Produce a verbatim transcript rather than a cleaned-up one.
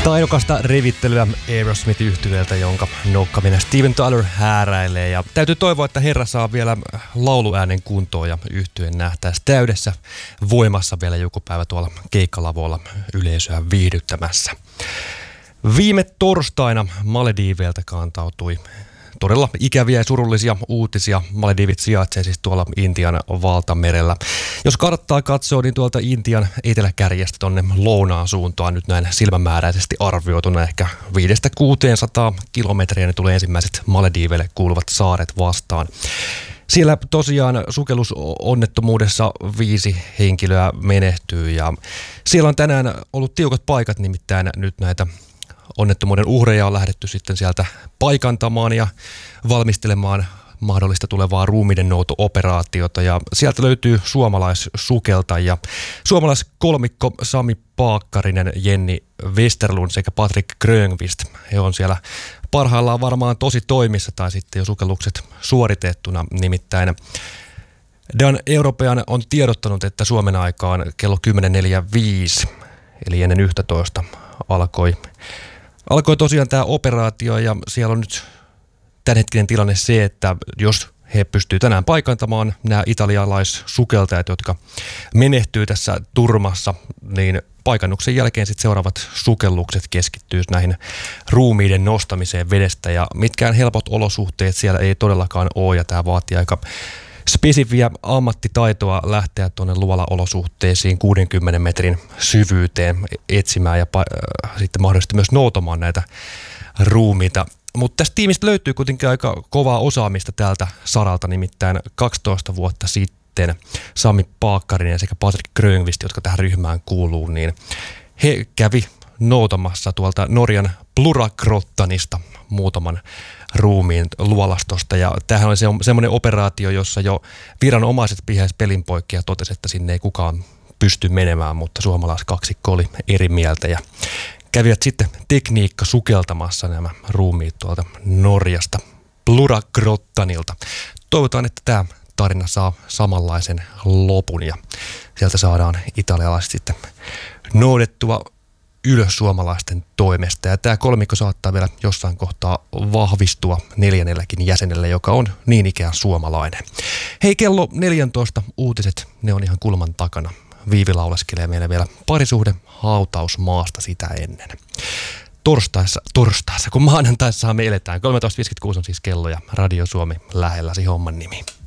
Taidokasta revittelyä Aerosmith-yhtyeeltä, jonka noukkaminen Steven Tyler hääräilee. Ja täytyy toivoa, että herra saa vielä lauluäänen kuntoon ja yhtyeen nähtäisi täydessä voimassa vielä joku päivä tuolla keikkalavoilla yleisöä viihdyttämässä. Viime torstaina Malediiveiltä kantautui todella ikäviä ja surullisia uutisia. Maledivit sijaitsee siis tuolla Intian valtamerellä. Jos karttaa katsoo, niin tuolta Intian eteläkärjestä tonne lounaan suuntaan nyt näin silmämääräisesti arvioituna ehkä viidestä kuuteensataan kilometriä ne tulee ensimmäiset Malediiveille kuuluvat saaret vastaan. Siellä tosiaan sukellusonnettomuudessa viisi henkilöä menehtyy ja siellä on tänään ollut tiukat paikat, nimittäin nyt näitä onnettomuuden uhreja on lähdetty sitten sieltä paikantamaan ja valmistelemaan mahdollista tulevaa ruumiiden nouto-operaatiota. Ja sieltä löytyy suomalaissukeltajia. Suomalaiskolmikko Sami Paakkarinen, Jenni Westerlund sekä Patrik Grönqvist. He on siellä parhaillaan varmaan tosi toimissa tai sitten jo sukellukset suoritettuna. Nimittäin Dan European on tiedottanut, että Suomen aikaan kello kymmenen neljäkymmentäviisi eli ennen yksitoista alkoi Alkoi tosiaan tämä operaatio ja siellä on nyt tämänhetkinen tilanne se, että jos he pystyvät tänään paikantamaan nämä italialaissukeltajat, jotka menehtyy tässä turmassa, niin paikannuksen jälkeen sitten seuraavat sukellukset keskittyy näihin ruumiiden nostamiseen vedestä ja mitkään helpot olosuhteet siellä ei todellakaan ole ja tämä vaatii aika spesifiä ammattitaitoa lähteä tuonne luola-olosuhteisiin kuudenkymmenen metrin syvyyteen etsimään ja pa- äh, sitten mahdollisesti myös noutamaan näitä ruumiita. Mutta tästä tiimistä löytyy kuitenkin aika kovaa osaamista tältä saralta, nimittäin kaksitoista vuotta sitten Sami Paakkarinen sekä Patrik Grönqvist, jotka tähän ryhmään kuuluu, niin he kävi noutamassa tuolta Norjan Pluragrottanista muutaman ruumiin luolastosta. Ja tämähän oli se, semmoinen operaatio, jossa jo viranomaiset piheis pelin poikki ja totesi, että sinne ei kukaan pysty menemään, mutta suomalaiskaksikko oli eri mieltä ja kävivät sitten tekniikka sukeltamassa nämä ruumiit tuolta Norjasta Pluragrottanilta. Toivotaan, että tämä tarina saa samanlaisen lopun ja sieltä saadaan italialaiset sitten noudettua ylös suomalaisten toimesta. Ja tämä kolmikko saattaa vielä jossain kohtaa vahvistua neljännelläkin jäsenellä, joka on niin ikään suomalainen. Hei, kello neljätoista uutiset, ne on ihan kulman takana. Viivi lauleskelee meille vielä parisuhde hautausmaasta sitä ennen. Torstaissa, torstaissa, kun maanantaissa me eletään. kolmetoista viisikymmentäkuusi on siis kello ja Radio Suomi lähelläsi homman nimi.